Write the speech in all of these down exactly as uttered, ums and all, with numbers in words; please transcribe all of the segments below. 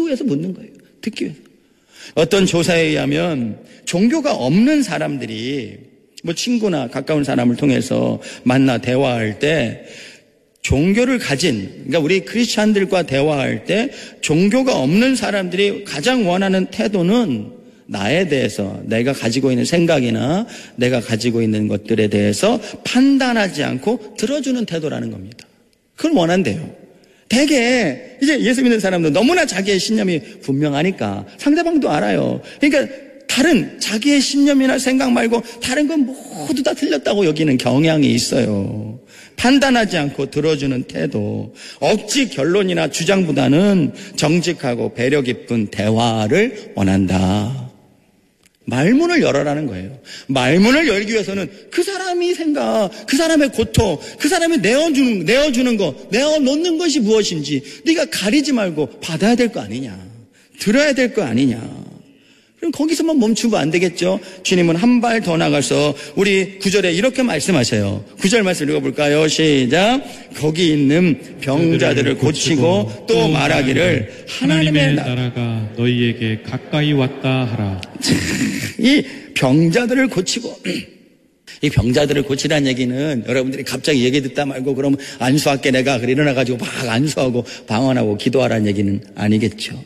위해서 묻는 거예요. 듣기 위해서. 어떤 조사에 의하면 종교가 없는 사람들이 뭐 친구나 가까운 사람을 통해서 만나 대화할 때 종교를 가진, 그러니까 우리 크리스찬들과 대화할 때 종교가 없는 사람들이 가장 원하는 태도는 나에 대해서, 내가 가지고 있는 생각이나 내가 가지고 있는 것들에 대해서 판단하지 않고 들어주는 태도라는 겁니다. 그걸 원한대요. 되게 이제 예수 믿는 사람도 너무나 자기의 신념이 분명하니까 상대방도 알아요. 그러니까 다른 자기의 신념이나 생각 말고 다른 건 모두 다 틀렸다고 여기는 경향이 있어요. 판단하지 않고 들어주는 태도, 억지 결론이나 주장보다는 정직하고 배려 깊은 대화를 원한다. 말문을 열어라는 거예요. 말문을 열기 위해서는 그 사람이 생각, 그 사람의 고통, 그 사람이 내어주는, 내어주는 거, 내어놓는 것이 무엇인지 네가 가리지 말고 받아야 될 거 아니냐. 들어야 될 거 아니냐. 그럼 거기서만 멈추면 안 되겠죠. 주님은 한 발 더 나가서 우리 구절에 이렇게 말씀하세요. 구절 말씀 읽어볼까요? 시작. 거기 있는 병자들을 고치고 또 말하기를 하나님의 나라가 너희에게 가까이 왔다 하라. 이 병자들을 고치고, 이 병자들을 고치라는 얘기는 여러분들이 갑자기 얘기 듣다 말고 그러면 안수할게 내가 그래 일어나가지고 막 안수하고 방언하고 기도하라는 얘기는 아니겠죠.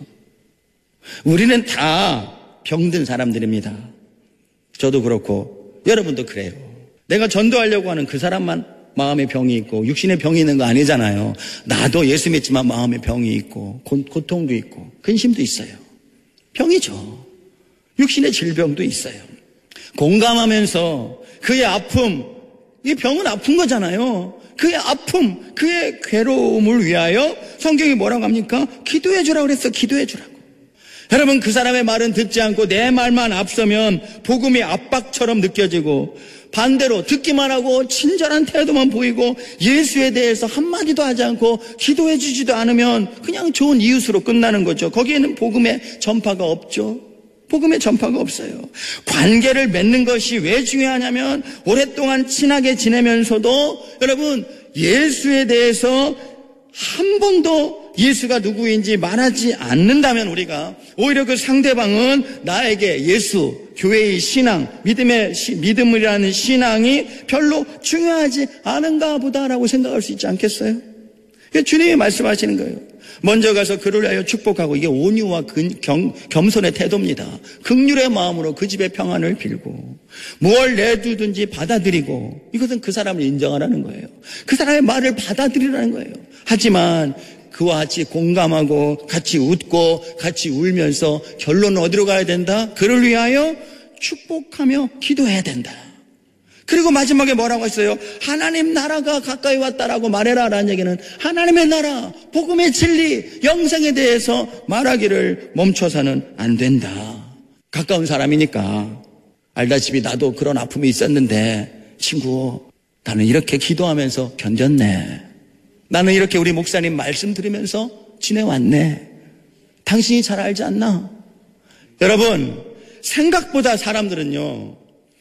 우리는 다 병든 사람들입니다. 저도 그렇고 여러분도 그래요. 내가 전도하려고 하는 그 사람만 마음에 병이 있고 육신에 병이 있는 거 아니잖아요. 나도 예수 믿지만 마음에 병이 있고 고, 고통도 있고 근심도 있어요. 병이죠. 육신의 질병도 있어요. 공감하면서 그의 아픔, 이 병은 아픈 거잖아요. 그의 아픔, 그의 괴로움을 위하여 성경이 뭐라고 합니까? 기도해 주라고 그랬어. 기도해 주라고. 여러분, 그 사람의 말은 듣지 않고 내 말만 앞서면 복음이 압박처럼 느껴지고, 반대로 듣기만 하고 친절한 태도만 보이고 예수에 대해서 한마디도 하지 않고 기도해 주지도 않으면 그냥 좋은 이웃으로 끝나는 거죠. 거기에는 복음의 전파가 없죠. 복음의 전파가 없어요. 관계를 맺는 것이 왜 중요하냐면 오랫동안 친하게 지내면서도 여러분 예수에 대해서 한 번도 예수가 누구인지 말하지 않는다면 우리가 오히려 그 상대방은 나에게 예수, 교회의 신앙, 믿음의 시, 믿음이라는 신앙이 별로 중요하지 않은가 보다라고 생각할 수 있지 않겠어요? 주님이 말씀하시는 거예요. 먼저 가서 그를 위하여 축복하고, 이게 온유와 근, 경, 겸손의 태도입니다. 긍휼의 마음으로 그 집의 평안을 빌고 무엇을 내두든지 받아들이고, 이것은 그 사람을 인정하라는 거예요. 그 사람의 말을 받아들이라는 거예요. 하지만 그와 같이 공감하고 같이 웃고 같이 울면서 결론은 어디로 가야 된다? 그를 위하여 축복하며 기도해야 된다. 그리고 마지막에 뭐라고 했어요? 하나님 나라가 가까이 왔다라고 말해라 라는 얘기는 하나님의 나라, 복음의 진리, 영생에 대해서 말하기를 멈춰서는 안 된다. 가까운 사람이니까 알다시피 나도 그런 아픔이 있었는데 친구, 나는 이렇게 기도하면서 견뎠네. 나는 이렇게 우리 목사님 말씀 들으면서 지내왔네. 당신이 잘 알지 않나? 여러분, 생각보다 사람들은요,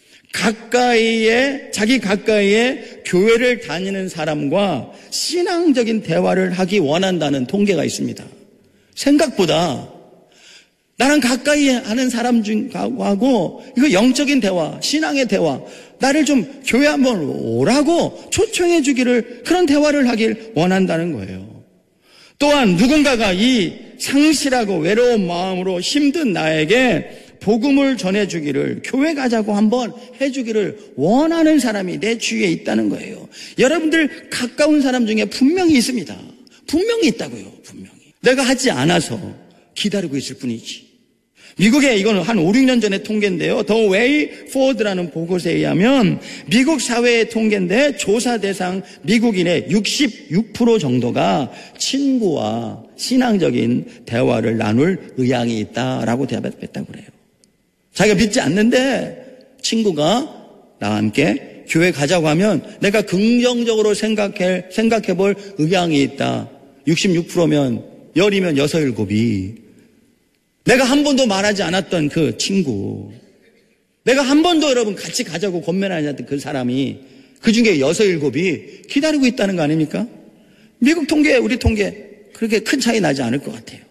가까이에, 자기 가까이에 교회를 다니는 사람과 신앙적인 대화를 하기 원한다는 통계가 있습니다. 생각보다 나는 가까이 하는 사람 중하고 이거 영적인 대화, 신앙의 대화, 나를 좀 교회 한번 오라고 초청해 주기를, 그런 대화를 하길 원한다는 거예요. 또한 누군가가 이 상실하고 외로운 마음으로 힘든 나에게 복음을 전해주기를, 교회 가자고 한번 해주기를 원하는 사람이 내 주위에 있다는 거예요. 여러분들 가까운 사람 중에 분명히 있습니다. 분명히 있다고요. 분명히. 내가 하지 않아서 기다리고 있을 뿐이지. 미국에 이거는 한 오, 육 년 전의 통계인데요. 더 웨이 포워드라는 보고서에 의하면 미국 사회의 통계인데 조사 대상 미국인의 육십육 퍼센트 정도가 친구와 신앙적인 대화를 나눌 의향이 있다라고 대답했다고 그래요. 자기가 믿지 않는데 친구가 나와 함께 교회 가자고 하면 내가 긍정적으로 생각해, 생각해 볼 의향이 있다. 육십육 퍼센트면 열이면 여섯, 일곱이. 내가 한 번도 말하지 않았던 그 친구, 내가 한 번도 여러분 같이 가자고 권면하지 않았던 그 사람이 그 중에 여섯, 일곱이 기다리고 있다는 거 아닙니까? 미국 통계, 우리 통계 그렇게 큰 차이 나지 않을 것 같아요.